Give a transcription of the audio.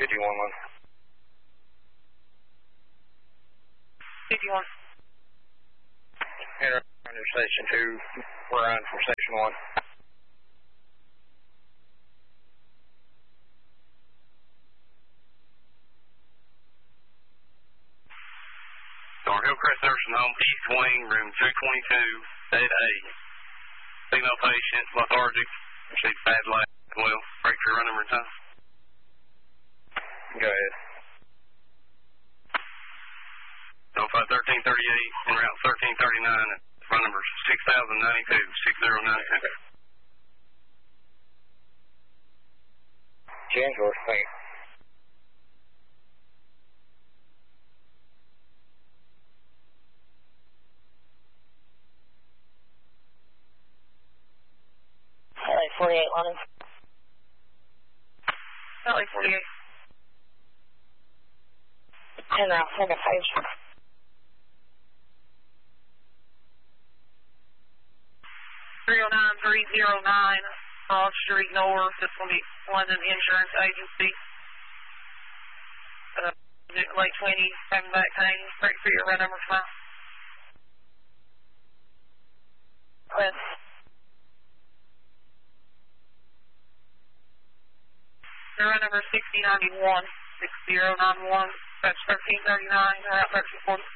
51 1. 51. Enter under Station 2, we're on from Station 1. Door Hillcrest Nursing Home, East Wing, room 222, bed A. Female patient, lethargic, received bad light, well, breakthrough run number time. Go ahead. Notify 1338 en route 1339, run numbers 6092, 6092. James, thank you. LA 48, London. LA 48. 10 route, send a page. 309-309, Broad Street North. This will be London Insurance Agency. Late 20, having back pain. Break for your run number 5. West. Your run number 6091, 6091, that's 1339, route 1340.